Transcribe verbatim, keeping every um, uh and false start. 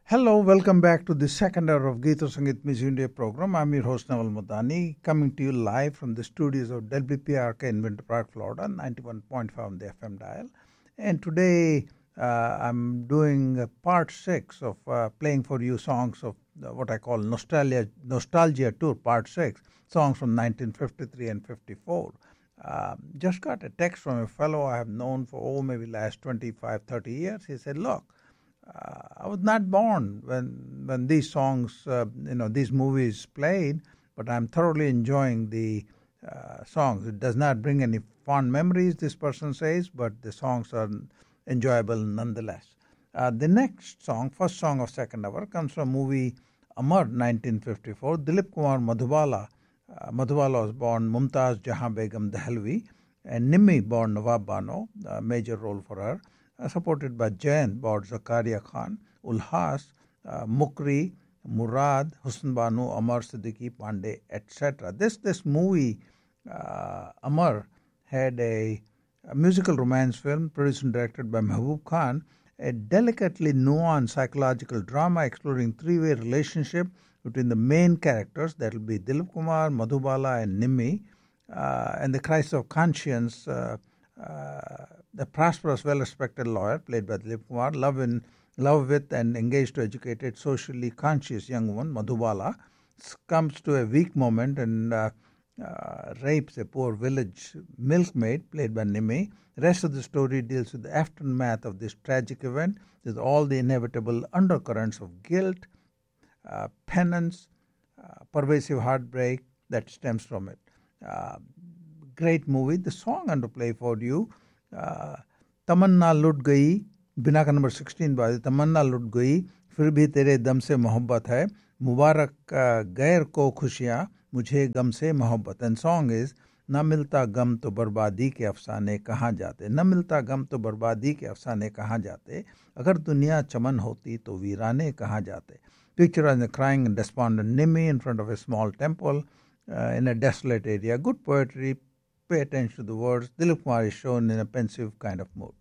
Hello, welcome back to the second hour of Geeta Sangeet Miss India program. I'm your host Naval Madani, coming to you live from the studios of W P R K in Winter Park, Florida, ninety-one point five on the F M dial. And today uh, I'm doing uh, part six of uh, playing for you songs of uh, what I call Nostalgia, Nostalgia Tour, part six, songs from nineteen fifty-three and fifty-four. Uh, just got a text from a fellow I have known for, oh, maybe last twenty-five, thirty years. He said, look, Uh, I was not born when when these songs, uh, you know, these movies played, but I'm thoroughly enjoying the uh, songs. It does not bring any fond memories, this person says, but the songs are enjoyable nonetheless. Uh, the next song, first song of second hour, comes from movie Amar, nineteen fifty-four. Dilip Kumar Madhubala. Uh, Madhubala was born Mumtaz Jahan Begum Dahalvi, and Nimmi born Nawab Bano, a major role for her. Uh, supported by Jayant Baud Zakaria Khan, Ulhas, uh, Mukri, Murad, Husn Banu, Amar Siddiqui, Pandey, et cetera. This this movie, uh, Amar, had a, a musical romance film produced and directed by Mehboob Khan, a delicately nuanced psychological drama exploring three-way relationship between the main characters, that will be Dilip Kumar, Madhubala, and Nimmi, uh, and the crisis of conscience. Uh, uh, the prosperous, well-respected lawyer, played by Dilip Kumar, love, in, love with and engaged to educated, socially conscious young woman, Madhubala, comes to a weak moment and uh, uh, rapes a poor village milkmaid, played by Nimmi. The rest of the story deals with the aftermath of this tragic event, with all the inevitable undercurrents of guilt, uh, penance, uh, pervasive heartbreak that stems from it. Uh, great movie. The song I'm going to play for you, तमन्ना लुट गई, बिना का number sixteen बाजी, तमन्ना लुट गई, फिर भी तेरे दम से मोहब्बत है, मुबारक गैर को खुशियाँ, मुझे गम से मोहब्बत. एंड सॉन्ग इज न मिलता गम तो बर्बादी के अफसाने कहाँ जाते, न मिलता गम तो बर्बादी के अफसाने कहाँ जाते, अगर दुनिया चमन होती तो वीराने कहाँ जाते. Picture as a crying and despondent Nimmi in front of a small temple uh, in a desolate area. Good poetry. Pay attention to the words. Dilip Kumar is shown in a pensive kind of mood.